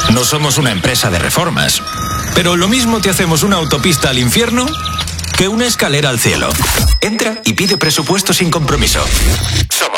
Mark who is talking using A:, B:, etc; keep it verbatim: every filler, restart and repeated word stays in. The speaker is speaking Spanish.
A: No somos una empresa de reformas, pero lo mismo te hacemos una autopista al infierno que una escalera al cielo. Entra y pide presupuesto sin compromiso. Somos